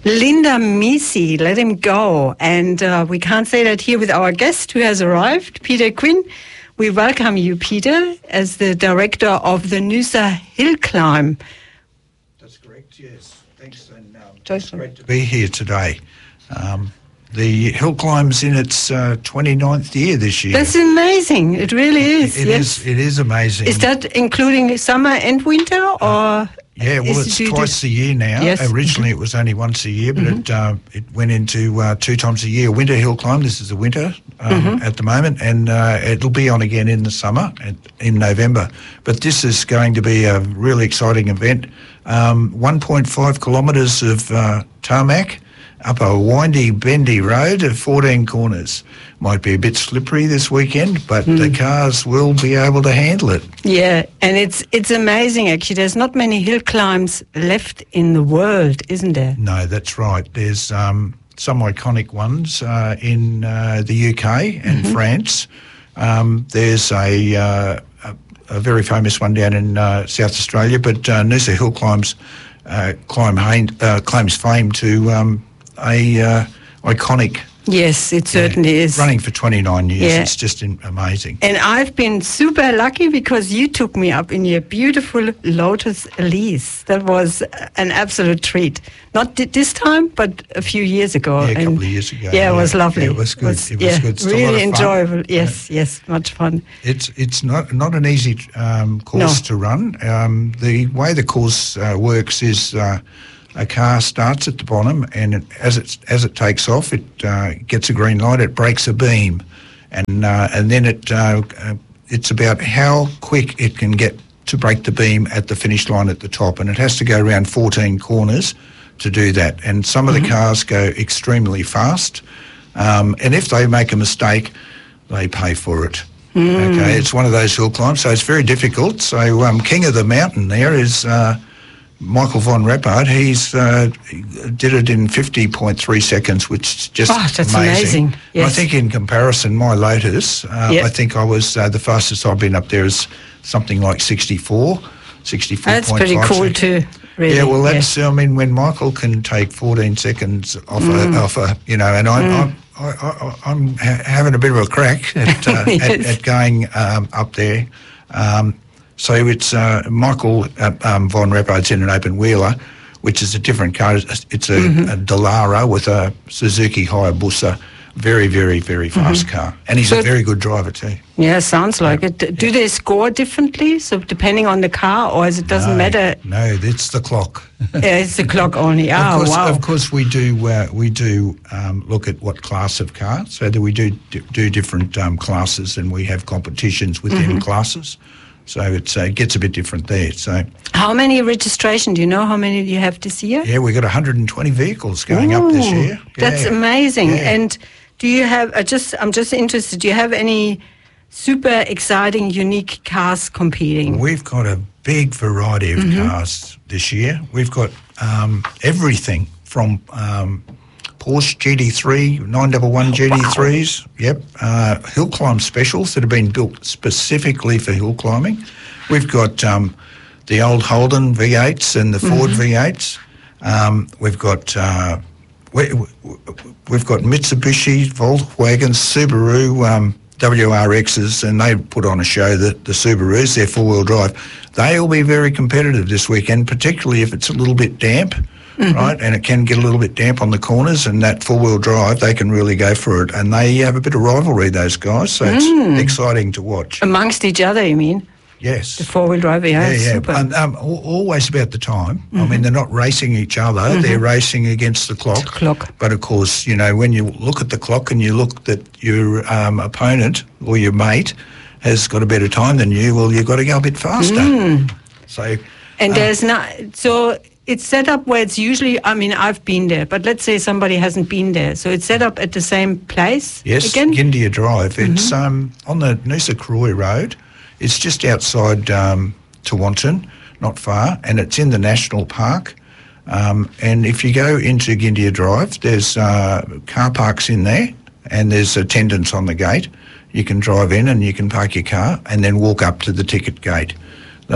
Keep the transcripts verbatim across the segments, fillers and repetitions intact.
Linda Misi, let him go. And uh, we can't say that here with our guest who has arrived, Peter Quinn. We welcome you, Peter, as the director of the Noosa Hill Climb. That's correct, yes. Thanks, and um, it's great to be here today. Um, the hill climb's in its uh, twenty-ninth year this year. That's amazing. It really is. It, it yes. is. It is amazing. Is that including summer and winter, or? Uh, yeah, well, it's it twice a year now. Yes. Originally, Mm-hmm. it was only once a year, but Mm-hmm. it uh, it went into uh, two times a year. Winter hill climb. This is the winter um, Mm-hmm. at the moment, and uh, it'll be on again in the summer, at, in November. But this is going to be a really exciting event. Um, one point five kilometres of uh, tarmac up a windy, bendy road of fourteen corners. Might be a bit slippery this weekend, but mm. the cars will be able to handle it. Yeah, and it's it's amazing, actually. There's not many hill climbs left in the world, isn't there? No, that's right. There's um, some iconic ones uh, in uh, the U K and mm-hmm. France. Um, there's a, uh, a, a very famous one down in uh, South Australia, but uh, Noosa Hill Climbs uh, climb hain- uh, claims fame to um, a uh, iconic. Yes, it certainly yeah, is. Running for twenty-nine years, yeah. It's just in, amazing. And I've been super lucky because you took me up in your beautiful Lotus Elise. That was an absolute treat. Not th- this time, but a few years ago. Yeah, a and couple of years ago. Yeah, yeah. it was lovely. Yeah, it was good. It was, it was yeah, good. It's really enjoyable. Fun. Yes, yeah. yes, much fun. It's it's not not an easy um, course no. to run. Um, the way the course uh, works is. Uh, A car starts at the bottom, and it, as it as it takes off, it uh, gets a green light. It breaks a beam, and uh, and then it uh, uh, it's about how quick it can get to break the beam at the finish line at the top, and it has to go around fourteen corners to do that. And some of mm-hmm. the cars go extremely fast, um, and if they make a mistake, they pay for it. Mm. Okay, it's one of those hill climbs, so it's very difficult. So um, king of the mountain there is. Uh, Michael von Rappard, he's uh, he did it in fifty point three seconds, which is just oh, that's amazing. amazing. Yes. I think in comparison, my Lotus, uh, yep. I think I was, uh, the fastest I've been up there is something like sixty-four, sixty-four point five That's pretty cool seconds. too, really. Yeah, well, that's, yes. I mean, when Michael can take fourteen seconds off, mm. a, off a, you know, and I, mm. I, I, I, I'm ha- having a bit of a crack at, uh, yes. at, at going um, up there. Um, So it's uh, Michael uh, um, von Rappard's in an open wheeler, which is a different car. It's a, mm-hmm. a Dallara with a Suzuki Hayabusa, very, very, very fast mm-hmm. car. And he's so a very good driver too. Yeah, sounds like yeah. it. Do yeah. they score differently, so depending on the car, or is it doesn't no, matter? No, it's the clock. Yeah, it's the clock only. Oh, of course, wow. Of course, we do uh, we do um, look at what class of car, so that we do do different um, classes, and we have competitions within mm-hmm. classes. So it's, uh, it gets a bit different there. So, how many registration? Do you know how many you have this year? Yeah, we've got one hundred twenty vehicles going Ooh, up this year. That's yeah. amazing. Yeah. And do you have? I just, I'm just interested. Do you have any super exciting, unique cars competing? We've got a big variety of mm-hmm. cars this year. We've got um, everything from. Um, Porsche G D three, nine one one G D threes, wow. yep. Uh, hill climb specials that have been built specifically for hill climbing. We've got um, the old Holden V eights and the Ford mm-hmm. V eights. Um, we've got uh, we, we've got Mitsubishi, Volkswagen, Subaru, um, W R Xs, and they put on a show, that the Subarus, they're four-wheel drive. They'll be very competitive this weekend, particularly if it's a little bit damp. Mm-hmm. Right, and it can get a little bit damp on the corners, and that four-wheel drive, they can really go for it. And they have a bit of rivalry, those guys, so it's mm. exciting to watch. Amongst each other, you mean? Yes. The four-wheel drive, yeah, yeah, yeah. super. And, um, always about the time. Mm-hmm. I mean, they're not racing each other, mm-hmm. they're racing against the clock. The clock. But, of course, you know, when you look at the clock and you look that your um, opponent or your mate has got a better time than you, well, you've got to go a bit faster. Mm. So... And uh, there's not... So... It's set up where it's usually, I mean, I've been there, but let's say somebody hasn't been there. So it's set up at the same place yes, again? Gindia Drive. Mm-hmm. It's um, on the Noosa Karoi Road. It's just outside um, Tewantin, not far, and it's in the National Park. Um, and if you go into Gindia Drive, there's uh, car parks in there, and there's attendants on the gate. You can drive in and you can park your car and then walk up to the ticket gate. Uh,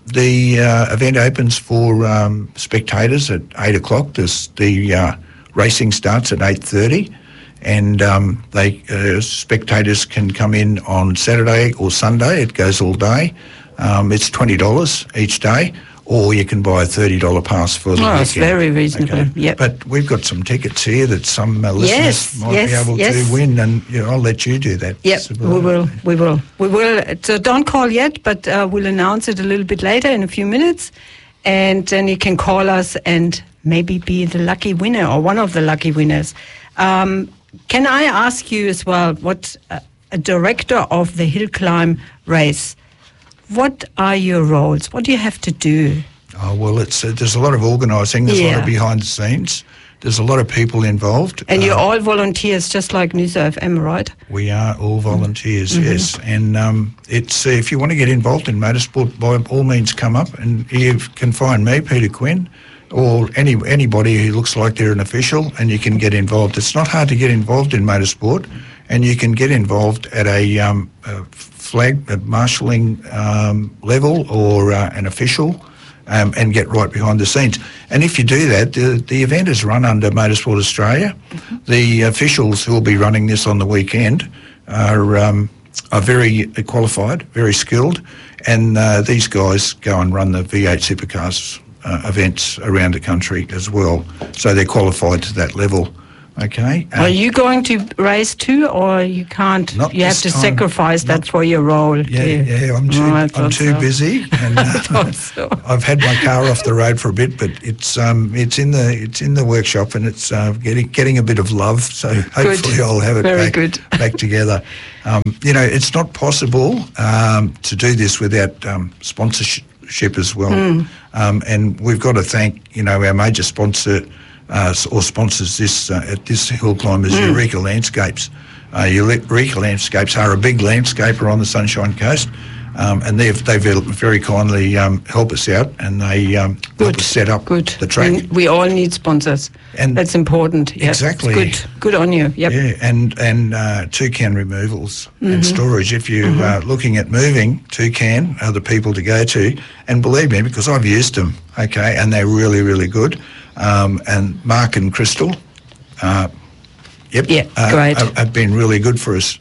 the uh, event opens for um, spectators at eight o'clock. This, the uh, racing starts at eight thirty, and um, they uh, spectators can come in on Saturday or Sunday. It goes all day. Um, it's twenty dollars each day, or you can buy a thirty dollars pass for the oh, weekend. It's very reasonable. Okay? Yep. But we've got some tickets here that some uh, listeners Yes, might yes, be able yes. to win, and you know, I'll let you do that. Yep, Sibylla. we will, we will, we will. So don't call yet, but uh, we'll announce it a little bit later in a few minutes, and then you can call us and maybe be the lucky winner or one of the lucky winners. Um, can I ask you as well, what uh, a director of the hill climb race, what are your roles? What do you have to do? Oh, well, it's uh, there's a lot of organising, there's a lot Yeah. of behind the scenes, there's a lot of people involved. And you're Uh, all volunteers, just like Noosa F M, right? We are all volunteers, Mm-hmm. yes. And um, it's uh, if you want to get involved in motorsport, by all means come up, and you can find me, Peter Quinn, or any anybody who looks like they're an official, and you can get involved. It's not hard to get involved in motorsport, and you can get involved at a, um, a flag, a marshalling um, level, or uh, an official. Um, and get right behind the scenes. And if you do that, the, the event is run under Motorsport Australia. Mm-hmm. The officials who will be running this on the weekend are um, are very qualified, very skilled, and uh, these guys go and run the V eight Supercars uh, events around the country as well. So they're qualified to that level. Okay. Are you going to race too, or you can't? Not You have this to time. sacrifice that Not- for your role. Yeah, too. yeah, I'm too, Oh, I I'm thought too so. busy, and uh, thought so. I've had my car off the road for a bit, but it's um, it's in the it's in the workshop, and it's uh, getting getting a bit of love. So hopefully, I'll have it Very back, good. back together. Um, you know, it's not possible um, to do this without um, sponsorship as well, Mm. um, and we've got to thank you know our major sponsor. Uh, s- or sponsors this uh, at this hill climb is Mm. Eureka Landscapes. Uh, Eureka Landscapes are a big landscaper on the Sunshine Coast, um, and they've they very kindly um, help us out, and they um, help us set up Good. the track. We, we all need sponsors. And That's important. Yep. exactly. It's good. Good on you. Yep. Yeah, and and uh, toucan removals Mm-hmm. and storage. If you're uh, looking at moving, toucan are the people to go to, and believe me, because I've used them. Okay, and they're really really good. Um, and Mark and Crystal, uh, yep, Yeah, uh, great. have, have been really good for us.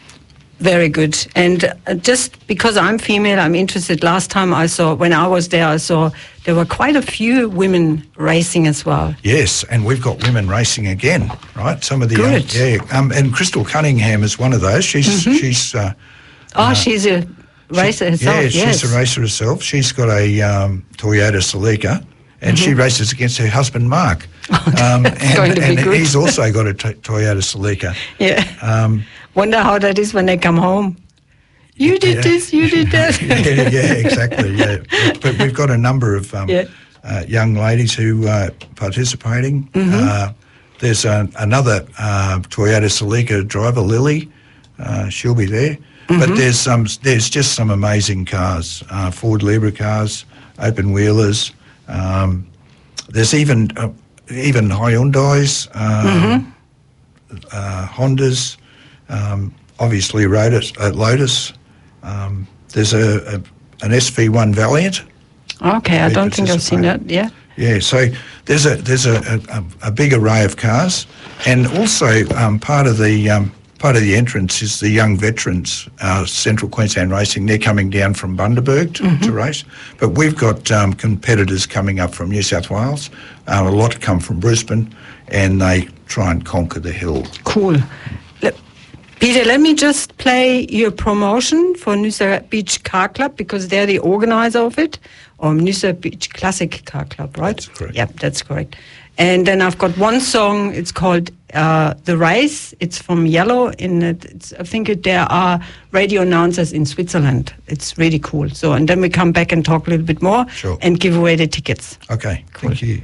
Very good. And uh, just because I'm female, I'm interested. Last time I saw, when I was there, I saw there were quite a few women racing as well. Yes, and we've got women racing again, right? Some of the Good. young, yeah, um, and Crystal Cunningham is one of those. She's she's. Uh, Oh, she's a racer herself. Yeah, yes. she's a racer herself. She's got a um, Toyota Celica, and she races against her husband Mark. Um, that's and going to be and good. he's also got a t- Toyota Celica. Yeah. Um, Wonder how that is when they come home. You did yeah. this, you did that. yeah, yeah, exactly. Yeah, but, but we've got a number of um, Yeah. uh, young ladies who are participating. Mm-hmm. Uh, there's a, another uh, Toyota Celica driver, Lily. Uh, she'll be there. Mm-hmm. But there's some. There's just some amazing cars. Uh, Ford Libra cars, open wheelers. Um, there's even uh, even Hyundais, um, Mm-hmm. uh, Hondas. Um, obviously, Lotus. Uh, Lotus. Um, there's a, a an S V one Valiant. Okay, I They don't think I've seen that. participate. Yeah. Yeah, so there's a there's a, a, a big array of cars, and also um, part of the um, part of the entrance is the young veterans, uh, Central Queensland Racing. They're coming down from Bundaberg to, Mm-hmm. to race, but we've got um, competitors coming up from New South Wales. Uh, a lot come from Brisbane, and they try and conquer the hill. Cool. Le- Peter, let me just play your promotion for Noosa Beach Car Club, because they're the organizer of it, or Noosa Beach Classic Car Club, right? That's correct. Yep, that's correct. And then I've got one song. It's called uh, "The Race." It's from Yellow. In it, it's, I think it, there are radio announcers in Switzerland. It's really cool. So, and then we come back and talk a little bit more Sure. and give away the tickets. Okay, thank you.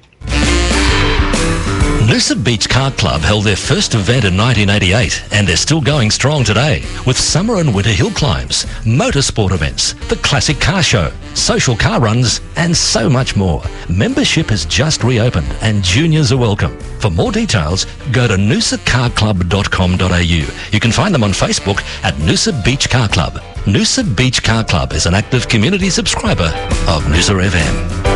Noosa Beach Car Club held their first event in nineteen eighty-eight, and they're still going strong today with summer and winter hill climbs, motorsport events, the classic car show, social car runs, and so much more. Membership has just reopened and juniors are welcome. For more details, go to noosa car club dot com dot a u. You can find them on Facebook at Noosa Beach Car Club. Noosa Beach Car Club is an active community subscriber of Noosa F M.